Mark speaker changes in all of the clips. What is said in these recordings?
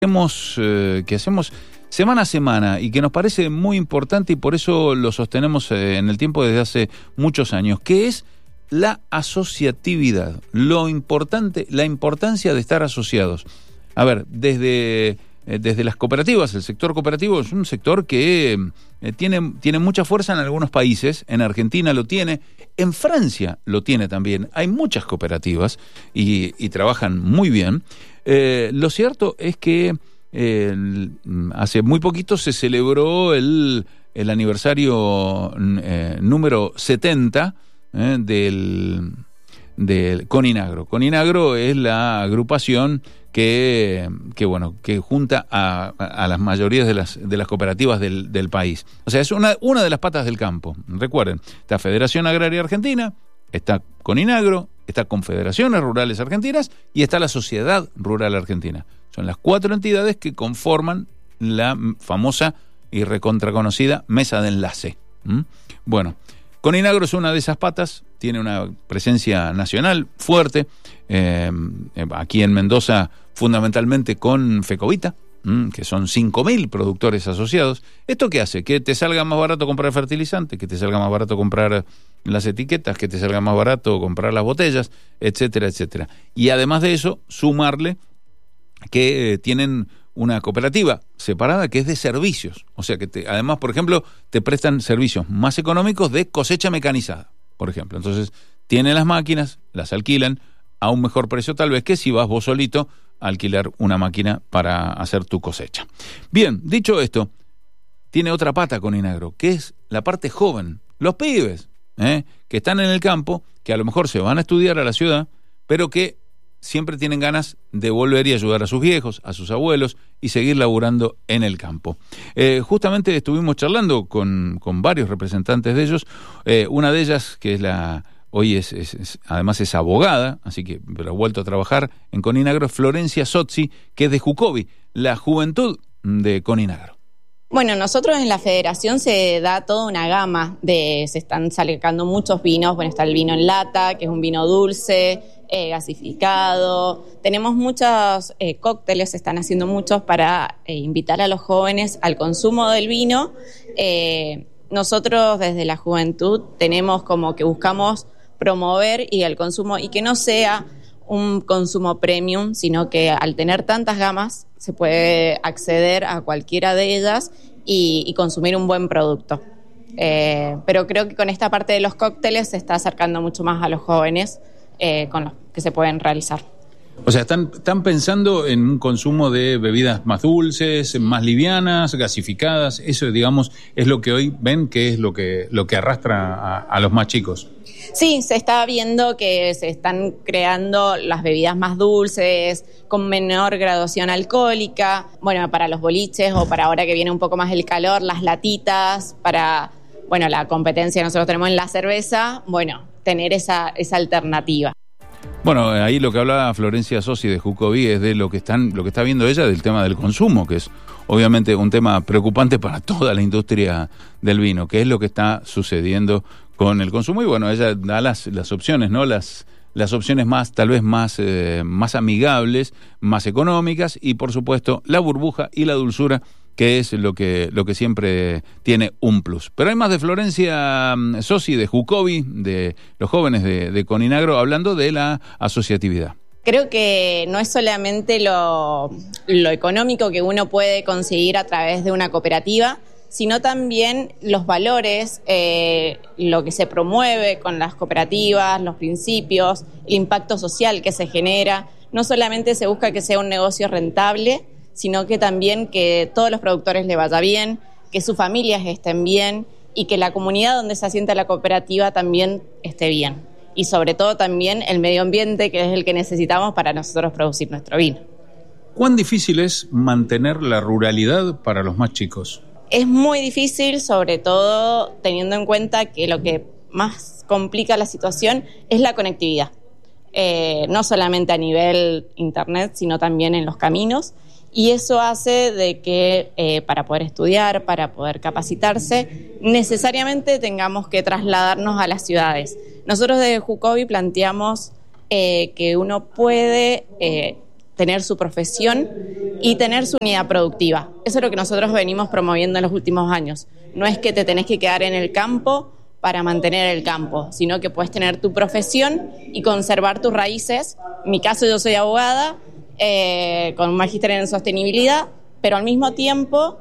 Speaker 1: que hacemos semana a semana y que nos parece muy importante y por eso lo sostenemos en el tiempo desde hace muchos años, que es la asociatividad, la importancia de estar asociados. A ver, desde las cooperativas, el sector cooperativo es un sector que tiene mucha fuerza en algunos países, en Argentina lo tiene, en Francia lo tiene también, hay muchas cooperativas y trabajan muy bien. Lo cierto es que hace muy poquito se celebró el aniversario número 70 del Coninagro. Coninagro es la agrupación que junta a las mayorías de las cooperativas del país. O sea, es una de las patas del campo. Recuerden, está Federación Agraria Argentina, está Coninagro, está Confederaciones Rurales Argentinas y está la Sociedad Rural Argentina. Son las 4 entidades que conforman la famosa y recontraconocida Mesa de Enlace. Bueno, Coninagro es una de esas patas, tiene una presencia nacional fuerte, aquí en Mendoza fundamentalmente con Fecovita, que son 5.000 productores asociados. ¿Esto qué hace? Que te salga más barato comprar fertilizante, que te salga más barato comprar las etiquetas, que te salga más barato comprar las botellas, etcétera, etcétera. Y además de eso, sumarle que tienen una cooperativa separada que es de servicios, o sea que además, por ejemplo, te prestan servicios más económicos de cosecha mecanizada, por ejemplo. Entonces, tienen las máquinas, las alquilan a un mejor precio tal vez que si vas vos solito a alquilar una máquina para hacer tu cosecha. Bien, dicho esto, tiene otra pata Coninagro, que es la parte joven, los pibes, que están en el campo, que a lo mejor se van a estudiar a la ciudad, pero que siempre tienen ganas de volver y ayudar a sus viejos, a sus abuelos y seguir laburando en el campo. Justamente estuvimos charlando con varios representantes de ellos. Una de ellas, que es hoy además es abogada, así que pero ha vuelto a trabajar en Coninagro, Florencia Sozzi, que es de Jucovi, la juventud de Coninagro.
Speaker 2: Bueno, nosotros en la federación se da toda una gama se están sacando muchos vinos. Bueno, está el vino en lata, que es un vino dulce, gasificado. Tenemos muchos cócteles, se están haciendo muchos para invitar a los jóvenes al consumo del vino. Nosotros desde la juventud tenemos como que buscamos promover y el consumo, y que no sea un consumo premium, sino que al tener tantas gamas se puede acceder a cualquiera de ellas y consumir un buen producto. Pero creo que con esta parte de los cócteles se está acercando mucho más a los jóvenes con los que se pueden realizar.
Speaker 1: O sea, están pensando en un consumo de bebidas más dulces, más livianas, gasificadas. Eso, digamos, es lo que hoy ven que es lo que arrastra a los más chicos.
Speaker 2: Sí, se está viendo que se están creando las bebidas más dulces, con menor graduación alcohólica. Bueno, para los boliches o para ahora que viene un poco más el calor, las latitas, para, la competencia que nosotros tenemos en la cerveza, tener esa alternativa.
Speaker 1: Bueno, ahí lo que hablaba Florencia Sozzi de Jucovi es de lo que está viendo ella del tema del consumo, que es obviamente un tema preocupante para toda la industria del vino, que es lo que está sucediendo con el consumo. Y ella da las opciones, ¿no? Las opciones tal vez más amigables, más económicas y por supuesto la burbuja y la dulzura, que es lo que siempre tiene un plus. Pero hay más de Florencia Sozzi, de Jucovi, de los jóvenes de Coninagro, hablando de la asociatividad.
Speaker 2: Creo que no es solamente lo económico que uno puede conseguir a través de una cooperativa, sino también los valores, lo que se promueve con las cooperativas, los principios, el impacto social que se genera. No solamente se busca que sea un negocio rentable, sino que también que todos los productores le vaya bien, que sus familias estén bien y que la comunidad donde se asienta la cooperativa también esté bien. Y sobre todo también el medio ambiente, que es el que necesitamos para nosotros producir nuestro vino.
Speaker 1: ¿Cuán difícil es mantener la ruralidad para los más chicos?
Speaker 2: Es muy difícil, sobre todo teniendo en cuenta que lo que más complica la situación es la conectividad. No solamente a nivel internet, sino también en los caminos. Y eso hace de que para poder estudiar, para poder capacitarse, necesariamente tengamos que trasladarnos a las ciudades. Nosotros desde Jucovi planteamos que uno puede tener su profesión y tener su unidad productiva. Eso es lo que nosotros venimos promoviendo en los últimos años. No es que te tenés que quedar en el campo para mantener el campo, sino que puedes tener tu profesión y conservar tus raíces. En mi caso, yo soy abogada, con un magíster en sostenibilidad, pero al mismo tiempo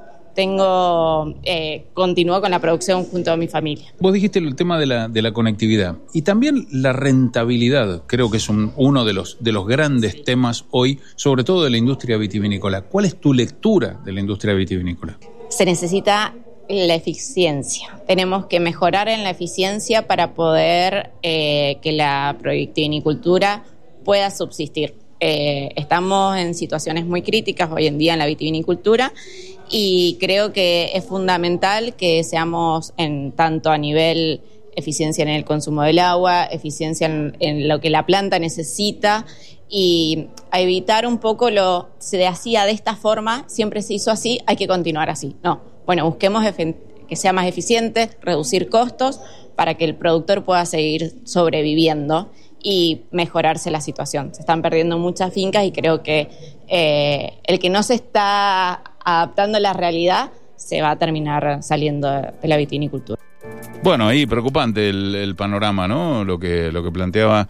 Speaker 2: continúo con la producción junto a mi familia.
Speaker 1: Vos dijiste el tema de la conectividad y también la rentabilidad. Creo que es uno de los grandes temas hoy, sobre todo de la industria vitivinícola. ¿Cuál es tu lectura de la industria vitivinícola?
Speaker 2: Se necesita la eficiencia. Tenemos que mejorar en la eficiencia para poder que la viticultura pueda subsistir. Estamos en situaciones muy críticas hoy en día en la vitivinicultura y creo que es fundamental que seamos tanto a nivel eficiencia en el consumo del agua, eficiencia en lo que la planta necesita y a evitar un poco se hacía de esta forma, siempre se hizo así, hay que continuar así. No, bueno, busquemos que sea más eficiente, reducir costos para que el productor pueda seguir sobreviviendo y mejorarse la situación. Se están perdiendo muchas fincas y creo que el que no se está adaptando a la realidad se va a terminar saliendo de la vitivinicultura.
Speaker 1: Bueno, ahí preocupante el panorama, ¿no? Lo que planteaba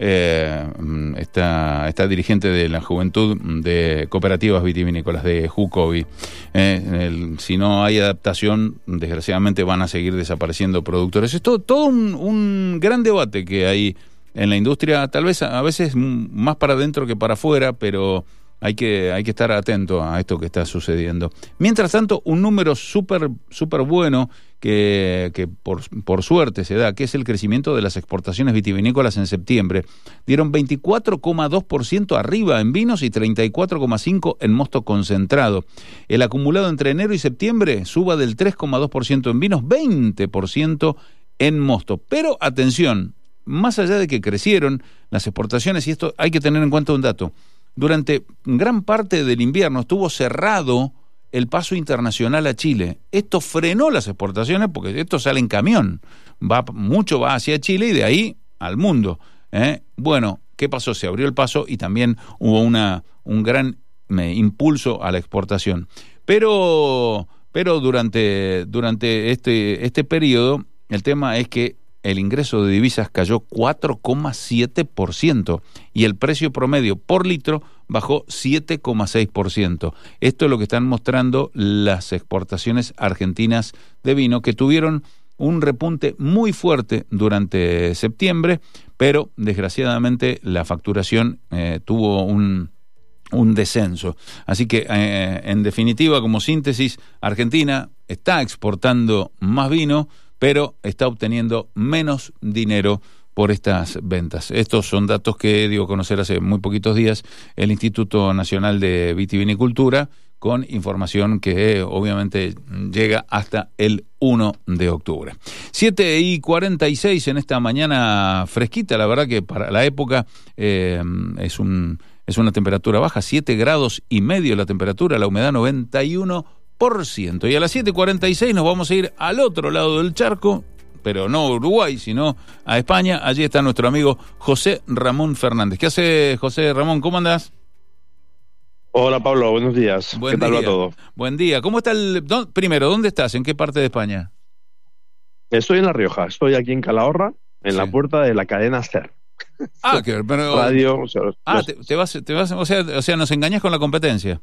Speaker 1: esta dirigente de la Juventud de Cooperativas Vitivinícolas de Jucovi. Si no hay adaptación, desgraciadamente van a seguir desapareciendo productores. Es todo un gran debate que hay en la industria, tal vez a veces más para adentro que para afuera, pero hay que estar atento a esto que está sucediendo. Mientras tanto, un número súper bueno que por suerte se da, que es el crecimiento de las exportaciones vitivinícolas en septiembre. Dieron 24,2% arriba en vinos y 34,5% en mosto concentrado. El acumulado entre enero y septiembre suba del 3,2% en vinos, 20% en mosto. Pero atención, más allá de que crecieron las exportaciones, y esto hay que tener en cuenta un dato, durante gran parte del invierno estuvo cerrado el paso internacional a Chile. Esto frenó las exportaciones porque esto sale en camión, mucho va hacia Chile y de ahí al mundo. Bueno, ¿qué pasó? Se abrió el paso y también hubo un gran impulso a la exportación. Pero durante este periodo, el tema es que el ingreso de divisas cayó 4,7% y el precio promedio por litro bajó 7,6%. Esto es lo que están mostrando las exportaciones argentinas de vino, que tuvieron un repunte muy fuerte durante septiembre, pero desgraciadamente la facturación tuvo un descenso. Así que, en definitiva, como síntesis, Argentina está exportando más vino, pero está obteniendo menos dinero por estas ventas. Estos son datos que dio a conocer hace muy poquitos días el Instituto Nacional de Vitivinicultura, con información que obviamente llega hasta el 1 de octubre. 7:46 en esta mañana fresquita, la verdad que para la época es una temperatura baja, 7,5 grados la temperatura, la humedad 91%. Y a las 7:46 nos vamos a ir al otro lado del charco, pero no a Uruguay, sino a España. Allí está nuestro amigo José Ramón Fernández. ¿Qué hace, José Ramón? ¿Cómo andás?
Speaker 3: Hola, Pablo, buenos días. ¿Qué tal va todo?
Speaker 1: Buen día. ¿Cómo está primero, ¿dónde estás? ¿En qué parte de España?
Speaker 3: Estoy en La Rioja, estoy aquí en Calahorra, en la puerta de la cadena SER.
Speaker 1: Pero
Speaker 3: radio.
Speaker 1: Te vas, o sea, nos engañas con la competencia.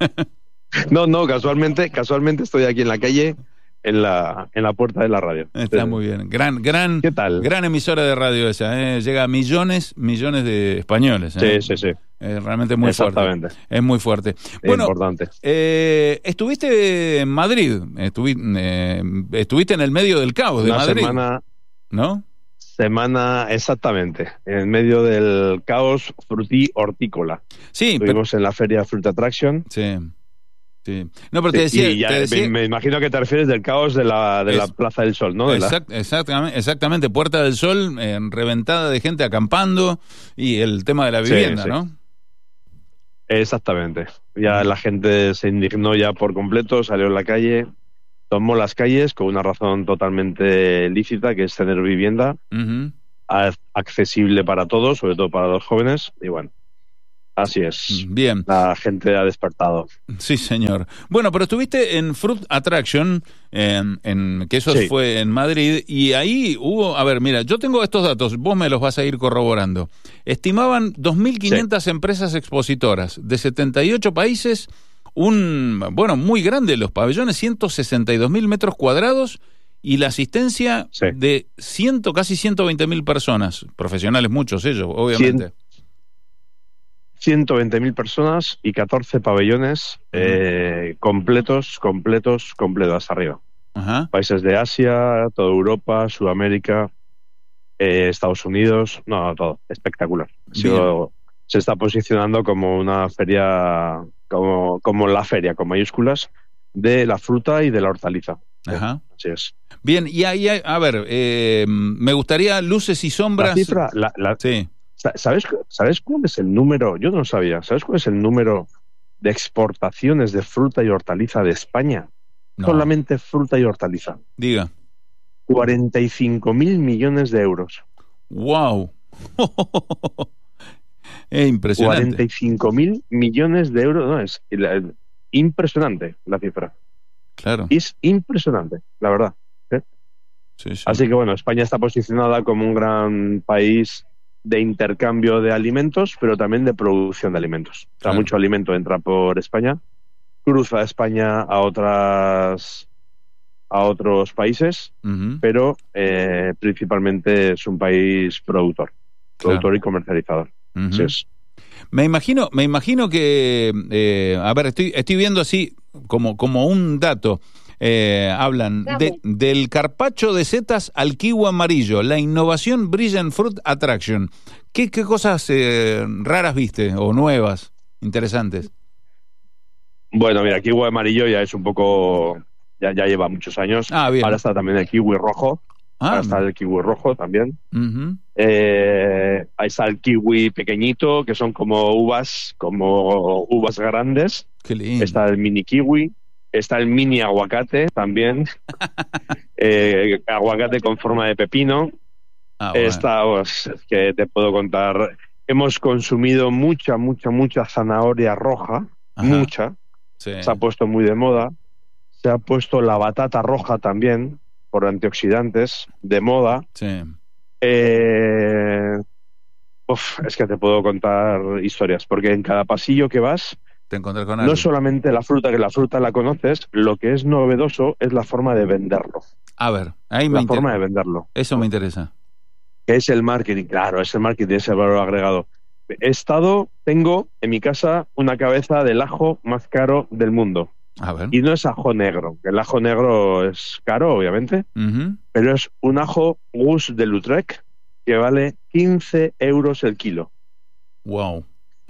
Speaker 3: No, casualmente estoy aquí en la calle, en la puerta de la radio.
Speaker 1: Está muy bien. Gran,
Speaker 3: ¿qué tal?
Speaker 1: Gran emisora de radio esa, llega a millones de españoles.
Speaker 3: Sí.
Speaker 1: Realmente muy fuerte. Es muy fuerte. Bueno,
Speaker 3: importante.
Speaker 1: Estuviste en Madrid, estuviste en el medio del caos de Madrid. ¿No?
Speaker 3: Exactamente, en medio del caos hortícola.
Speaker 1: Sí.
Speaker 3: Estuvimos en la feria Fruit Attraction.
Speaker 1: Sí. No, pero te decía,
Speaker 3: me imagino que te refieres del caos de la Plaza del Sol, ¿no?
Speaker 1: Exactamente, Puerta del Sol, reventada de gente acampando, y el tema de la vivienda, ¿no?
Speaker 3: Exactamente. Ya la gente se indignó ya por completo, salió a la calle, tomó las calles con una razón totalmente lícita, que es tener vivienda accesible para todos, sobre todo para los jóvenes, y bueno. Así es.
Speaker 1: Bien.
Speaker 3: La gente ha despertado.
Speaker 1: Sí, señor. Bueno, pero estuviste en Fruit Attraction, que eso
Speaker 3: Sí.
Speaker 1: fue en Madrid, y ahí hubo, a ver, mira, yo tengo estos datos, vos me los vas a ir corroborando. Estimaban 2.500 empresas expositoras de 78 países, muy grande los pabellones, 162.000 metros cuadrados, y la asistencia de casi 120.000 personas, profesionales muchos ellos, obviamente.
Speaker 3: 120.000 personas y 14 pabellones completos hasta arriba.
Speaker 1: Ajá.
Speaker 3: Países de Asia, toda Europa, Sudamérica, Estados Unidos, todo, espectacular. Se está posicionando como una feria, como la feria, con mayúsculas, de la fruta y de la hortaliza.
Speaker 1: Ajá.
Speaker 3: Así es.
Speaker 1: Bien, y ahí, a ver, me gustaría luces y sombras.
Speaker 3: La cifra,
Speaker 1: sí.
Speaker 3: ¿Sabes cuál es el número? Yo no lo sabía. ¿Sabes cuál es el número de exportaciones de fruta y hortaliza de España?
Speaker 1: No.
Speaker 3: Solamente fruta y hortaliza.
Speaker 1: Diga.
Speaker 3: 45.000 millones de euros.
Speaker 1: ¡Wow! Es impresionante.
Speaker 3: 45.000 millones de euros. No, es impresionante la cifra.
Speaker 1: Claro.
Speaker 3: Es impresionante, la verdad.
Speaker 1: Sí.
Speaker 3: Así que bueno, España está posicionada como un gran país de intercambio de alimentos, pero también de producción de alimentos. O sea, mucho alimento entra por España, cruza España a otros países, pero principalmente es un país productor y comercializador. Así es.
Speaker 1: Me imagino que, a ver, estoy viendo así como un dato. Hablan del carpaccio de setas al kiwi amarillo. La innovación brilla en Fruit Attraction. ¿Qué cosas raras viste o nuevas, interesantes?
Speaker 3: Bueno, mira, kiwi amarillo ya es un poco... Ya lleva muchos años.
Speaker 1: Bien.
Speaker 3: Ahora está también el kiwi rojo. Ahora está el kiwi rojo también. Ahí está el kiwi pequeñito, que son como uvas grandes.
Speaker 1: Qué lindo.
Speaker 3: Está el mini kiwi. Está el mini aguacate también. Aguacate con forma de pepino.
Speaker 1: Bueno.
Speaker 3: Está, que te puedo contar. Hemos consumido mucha zanahoria roja. Ajá. Mucha.
Speaker 1: Sí.
Speaker 3: Se ha puesto muy de moda. Se ha puesto la batata roja también, por antioxidantes, de moda.
Speaker 1: Sí.
Speaker 3: Es que te puedo contar historias, porque en cada pasillo que vas,
Speaker 1: te encuentras con algo.
Speaker 3: No solamente la fruta, que la fruta la conoces, lo que es novedoso es la forma de venderlo.
Speaker 1: A ver, ahí
Speaker 3: la forma de venderlo.
Speaker 1: Eso me interesa.
Speaker 3: Que es el marketing, claro, es el marketing, es el valor agregado. Tengo en mi casa una cabeza del ajo más caro del mundo.
Speaker 1: A ver.
Speaker 3: Y no es ajo negro, que el ajo negro es caro, obviamente, pero es un ajo Gus de Lautrec que vale 15 euros el kilo.
Speaker 1: Wow.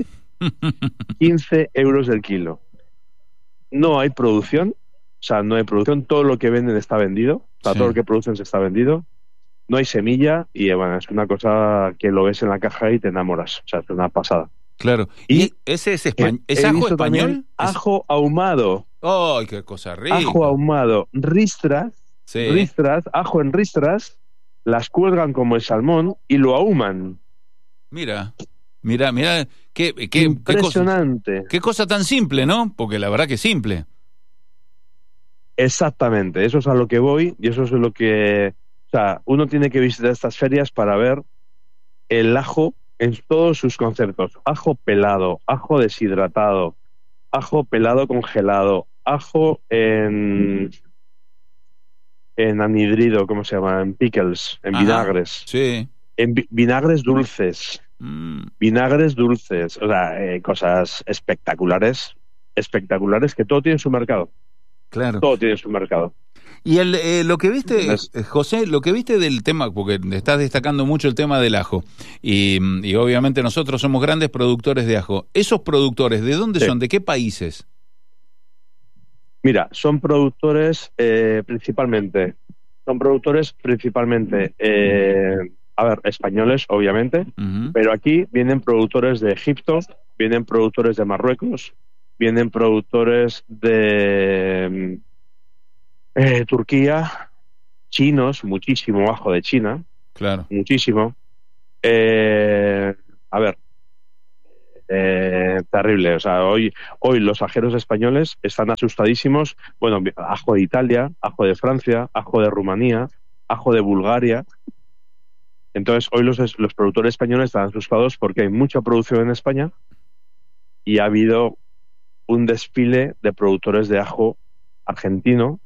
Speaker 3: 15 euros el kilo. No hay producción, todo lo que venden está vendido, todo lo que producen se está vendido, no hay semilla y bueno, es una cosa que lo ves en la caja y te enamoras, o sea, es una pasada.
Speaker 1: Claro. ¿Y ese es español? ¿Es ajo español?
Speaker 3: Ajo ahumado.
Speaker 1: ¡Ay, qué cosa rica!
Speaker 3: Ajo ahumado. Ristras, ajo en ristras, las cuelgan como el salmón y lo ahuman.
Speaker 1: Mira, qué
Speaker 3: impresionante.
Speaker 1: Qué cosa tan simple, ¿no? Porque la verdad que es simple.
Speaker 3: Exactamente, eso es a lo que voy y eso es lo que... O sea, uno tiene que visitar estas ferias para ver el ajo en todos sus conceptos. Ajo pelado, ajo deshidratado, ajo pelado congelado, ajo en anhidrido, ¿cómo se llama? En pickles, en vinagres.
Speaker 1: Sí.
Speaker 3: En vinagres dulces. Vinagres dulces. O sea, cosas espectaculares que todo tiene su mercado.
Speaker 1: Claro.
Speaker 3: Todo tiene su mercado.
Speaker 1: Y lo que viste, José, lo que viste del tema, porque estás destacando mucho el tema del ajo, y obviamente nosotros somos grandes productores de ajo. ¿Esos productores de dónde son? ¿De qué países?
Speaker 3: Mira, son productores principalmente, españoles, obviamente, pero aquí vienen productores de Egipto, vienen productores de Marruecos, vienen productores de Turquía, chinos, muchísimo ajo de China,
Speaker 1: claro,
Speaker 3: muchísimo. terrible. O sea, hoy los ajeros españoles están asustadísimos. Bueno, ajo de Italia, ajo de Francia, ajo de Rumanía, ajo de Bulgaria. Entonces, hoy los productores españoles están asustados porque hay mucha producción en España y ha habido un desfile de productores de ajo argentino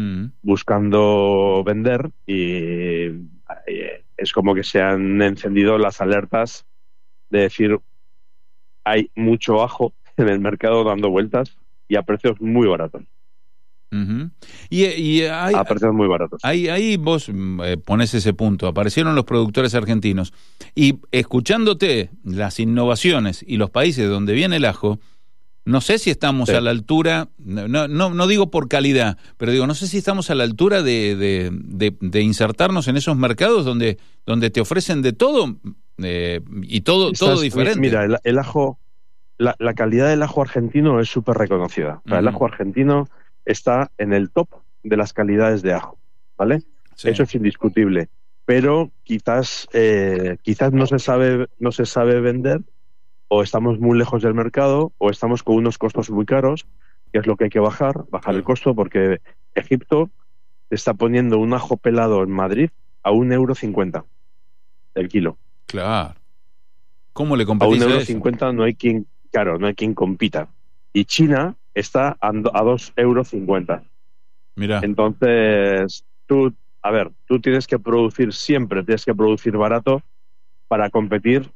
Speaker 3: buscando vender y es como que se han encendido las alertas de decir hay mucho ajo en el mercado dando vueltas y a precios muy baratos.
Speaker 1: Uh-huh. Y
Speaker 3: a precios muy baratos.
Speaker 1: Ahí vos pones ese punto. Aparecieron los productores argentinos y escuchándote las innovaciones y los países donde viene el ajo, no sé si estamos a la altura, no digo por calidad, pero digo, no sé si estamos a la altura de insertarnos en esos mercados donde te ofrecen de todo y todo diferente.
Speaker 3: Mira, el ajo, la calidad del ajo argentino es súper reconocida. O sea, el ajo argentino está en el top de las calidades de ajo, ¿vale? Sí. Eso es indiscutible. Pero quizás no se sabe vender, o estamos muy lejos del mercado, o estamos con unos costos muy caros, que es lo que hay que bajar el costo, porque Egipto está poniendo un ajo pelado en Madrid a 1,50 € el kilo.
Speaker 1: Claro. ¿Cómo le competís
Speaker 3: a 1,50 € no hay quien compita. Y China está a 2,50 €.
Speaker 1: Mira.
Speaker 3: Entonces, tú tienes que producir barato para competir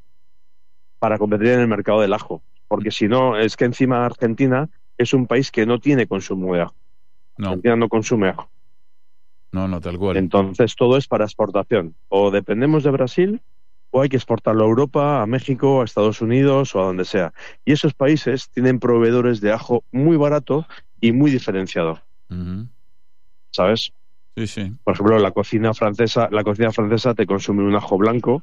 Speaker 3: en el mercado del ajo, porque si no, es que encima Argentina es un país que no tiene consumo de ajo.
Speaker 1: No.
Speaker 3: Argentina no consume ajo.
Speaker 1: No, tal cual.
Speaker 3: Entonces todo es para exportación. O dependemos de Brasil, o hay que exportarlo a Europa, a México, a Estados Unidos o a donde sea. Y esos países tienen proveedores de ajo muy barato y muy diferenciado.
Speaker 1: Uh-huh.
Speaker 3: ¿Sabes?
Speaker 1: Sí.
Speaker 3: Por ejemplo, la cocina francesa te consume un ajo blanco.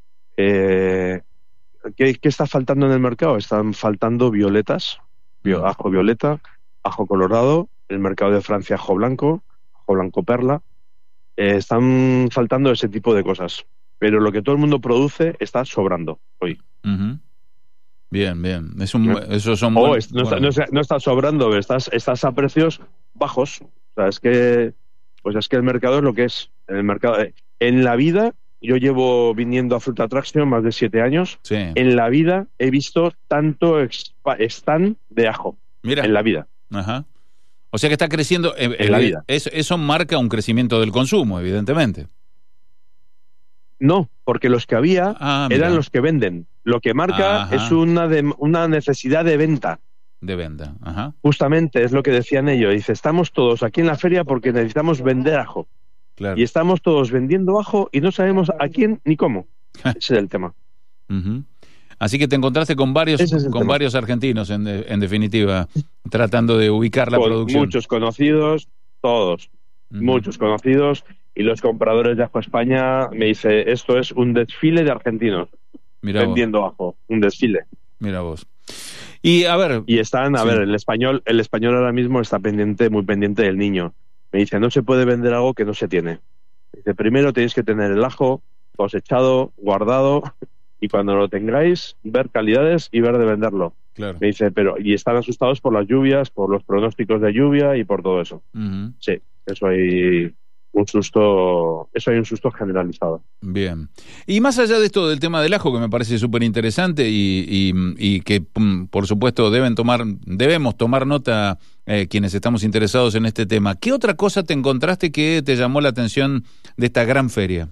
Speaker 3: ¿Qué está faltando en el mercado? Están faltando violetas, ajo violeta, ajo colorado, el mercado de Francia ajo blanco perla. Están faltando ese tipo de cosas. Pero lo que todo el mundo produce está sobrando hoy.
Speaker 1: Uh-huh. Bien. Esos son
Speaker 3: no está sobrando, estás a precios bajos. O sea, es que el mercado es lo que es. En la vida, yo llevo viniendo a Fruit Attraction más de 7 años.
Speaker 1: Sí.
Speaker 3: En la vida he visto tanto stand de ajo.
Speaker 1: Mira.
Speaker 3: En la vida.
Speaker 1: Ajá. O sea que está creciendo.
Speaker 3: En la vida.
Speaker 1: Eso marca un crecimiento del consumo, evidentemente.
Speaker 3: No, porque los que había eran los que venden. Lo que marca es una necesidad de venta.
Speaker 1: De venta, ajá.
Speaker 3: Justamente es lo que decían ellos. Dice, estamos todos aquí en la feria porque necesitamos vender ajo.
Speaker 1: Claro.
Speaker 3: Y estamos todos vendiendo ajo y no sabemos a quién ni cómo. Ese es el tema.
Speaker 1: Uh-huh. Así que te encontraste con varios argentinos, en definitiva, tratando de ubicar la producción.
Speaker 3: Muchos conocidos, todos. Uh-huh. Muchos conocidos. Y los compradores de Ajo España me dice, esto es un desfile de argentinos.
Speaker 1: Mirá
Speaker 3: vendiendo
Speaker 1: vos.
Speaker 3: Ajo, un desfile.
Speaker 1: Mira vos. Y a ver...
Speaker 3: Y están, el español ahora mismo está muy pendiente del niño. Me dice, no se puede vender algo que no se tiene. Dice, primero tenéis que tener el ajo cosechado, guardado, y cuando lo tengáis, ver calidades y ver de venderlo.
Speaker 1: Claro.
Speaker 3: Me dice, y están asustados por las lluvias, por los pronósticos de lluvia y por todo eso.
Speaker 1: Uh-huh.
Speaker 3: Sí, eso hay un susto generalizado.
Speaker 1: Bien. Y más allá de esto del tema del ajo, que me parece súper interesante y que, por supuesto, debemos tomar nota quienes estamos interesados en este tema, ¿qué otra cosa te encontraste que te llamó la atención de esta gran feria?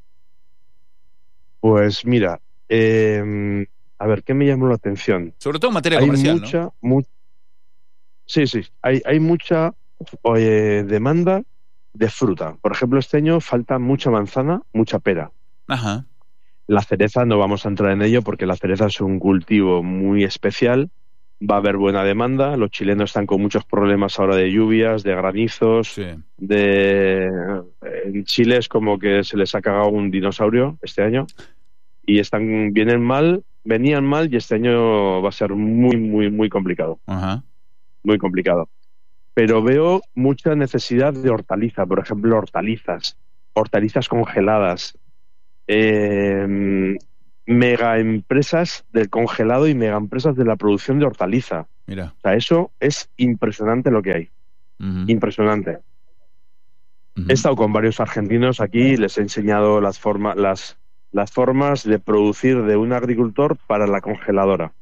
Speaker 3: Pues mira, a ver, ¿qué me llamó la atención?
Speaker 1: Sobre todo en materia comercial, ¿no?
Speaker 3: Sí, hay mucha demanda de fruta. Por ejemplo, este año falta mucha manzana, mucha pera.
Speaker 1: Ajá.
Speaker 3: La cereza no vamos a entrar en ello porque la cereza es un cultivo muy especial. Va a haber buena demanda. Los chilenos están con muchos problemas ahora de lluvias, de granizos.
Speaker 1: Sí.
Speaker 3: En Chile es como que se les ha cagado un dinosaurio este año. Y venían mal y este año va a ser muy, muy, muy complicado.
Speaker 1: Ajá.
Speaker 3: Muy complicado. Pero veo mucha necesidad de hortaliza, por ejemplo, hortalizas congeladas. mega empresas del congelado y mega empresas de la producción de hortaliza.
Speaker 1: Mira.
Speaker 3: O sea, eso es impresionante lo que hay. Impresionante. He estado con varios argentinos aquí, les he enseñado las formas de producir de un agricultor para la congeladora.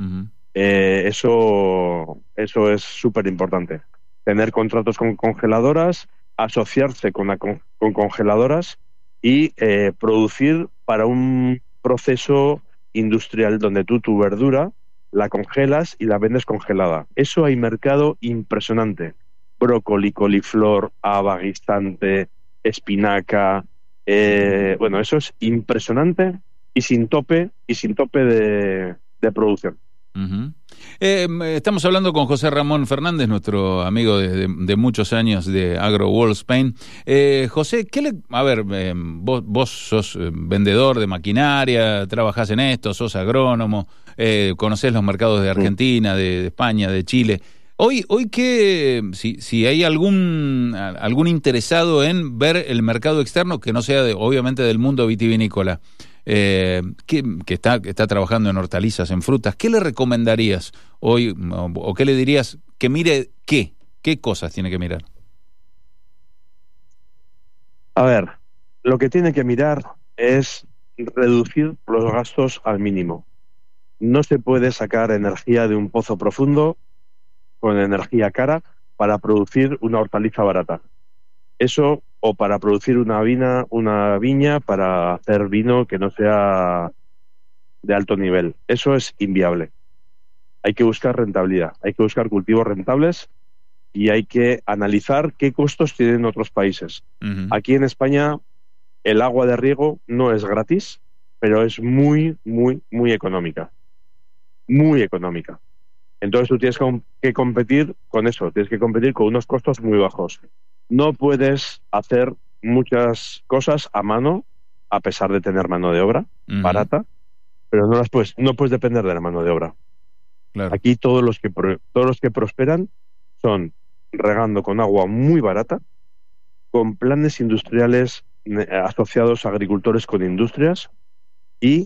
Speaker 3: Eso es súper importante. Tener contratos con congeladoras, asociarse con congeladoras y producir para un proceso industrial donde tu verdura la congelas y la vendes congelada. Eso hay mercado impresionante. Brócoli, coliflor, haba, guisante, espinaca. Bueno, eso es impresionante y sin tope de producción.
Speaker 1: Estamos hablando con José Ramón Fernández, nuestro amigo de muchos años de Agro World Spain. José, vos sos vendedor de maquinaria, trabajás en esto, sos agrónomo, conocés los mercados de Argentina, de España, de Chile. Hoy si hay algún interesado en ver el mercado externo que no sea obviamente del mundo vitivinícola, que está trabajando en hortalizas, en frutas, ¿qué le recomendarías hoy o qué le dirías que mire qué cosas tiene que mirar?
Speaker 3: A ver, lo que tiene que mirar es reducir los gastos al mínimo. No se puede sacar energía de un pozo profundo con energía cara para producir una hortaliza barata. Eso, o para producir una viña para hacer vino que no sea de alto nivel. Eso es inviable. Hay que buscar rentabilidad, hay que buscar cultivos rentables y hay que analizar qué costos tienen otros países. Aquí en España el agua de riego no es gratis, pero es muy, muy, muy económica. Muy económica. Entonces tú tienes que competir con eso, tienes que competir con unos costos muy bajos. No puedes hacer muchas cosas a mano, a pesar de tener mano de obra barata, pero no puedes depender de la mano de obra. Claro. Aquí todos los que prosperan son regando con agua muy barata, con planes industriales asociados a agricultores con industrias y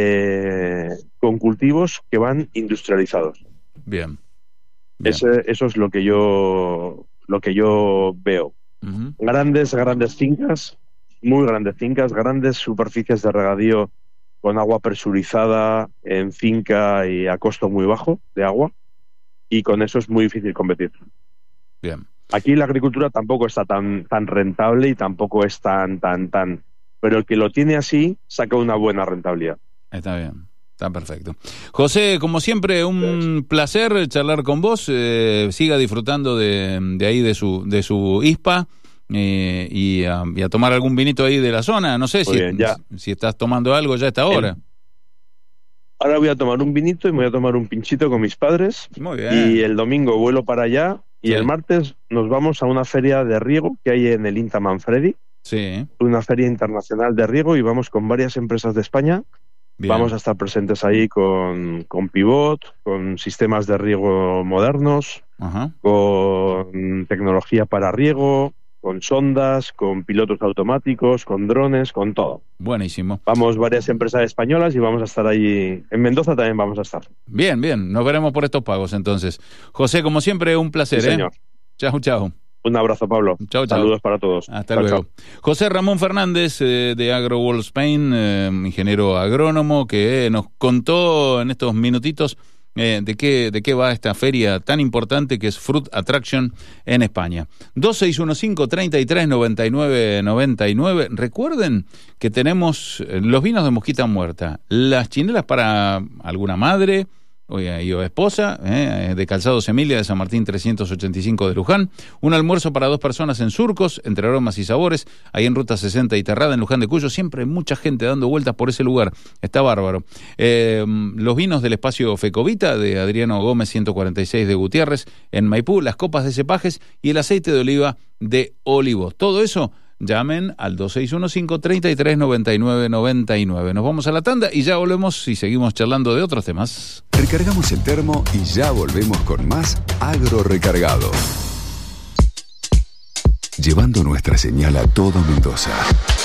Speaker 3: con cultivos que van industrializados. Bien. Eso es lo que yo veo. Grandes fincas, muy grandes fincas, grandes superficies de regadío con agua presurizada en finca y a costo muy bajo de agua, y con eso es muy difícil competir. Bien. Aquí la agricultura tampoco está tan rentable y tampoco es tan, pero el que lo tiene así saca una buena rentabilidad. Está bien. Está perfecto. José, como siempre, un placer charlar con vos. Siga disfrutando de ahí de su ISPA y a tomar algún vinito ahí de la zona. No sé si estás tomando algo ya a esta hora. Ahora voy a tomar un vinito y me voy a tomar un pinchito con mis padres. Muy bien. Y el domingo vuelo para allá y el martes nos vamos a una feria de riego que hay en el INTA Manfredi. Sí. Una feria internacional de riego y vamos con varias empresas de España. Bien. Vamos a estar presentes ahí con pivot, con sistemas de riego modernos, con tecnología para riego, con sondas, con pilotos automáticos, con drones, con todo. Buenísimo. Vamos varias empresas españolas y vamos a estar ahí. En Mendoza también vamos a estar. Bien, nos veremos por estos pagos entonces. José, como siempre, un placer. Sí, señor. Chao. Un abrazo, Pablo. Chao. Saludos para todos. Hasta luego. Chao. José Ramón Fernández, de Agro World Spain, ingeniero agrónomo, que nos contó en estos minutitos de qué va esta feria tan importante que es Fruit Attraction en España. 2615-339999. Recuerden que tenemos los vinos de mosquita muerta, las chinelas para alguna madre o esposa, de Calzados Emilia de San Martín 385 de Luján, un almuerzo para 2 personas en Surcos, entre aromas y sabores, ahí en Ruta 60 y Terrada, en Luján de Cuyo. Siempre hay mucha gente dando vueltas por ese lugar, está bárbaro. Los vinos del espacio Fecovita de Adriano Gómez 146 de Gutiérrez en Maipú, las copas de cepajes y el aceite de oliva de Olivos. Todo eso, llamen al 2615-339999. Nos vamos a la tanda y ya volvemos y seguimos charlando de otros temas.
Speaker 4: Recargamos el termo y ya volvemos con más Agro Recargado. Llevando nuestra señal a todo Mendoza.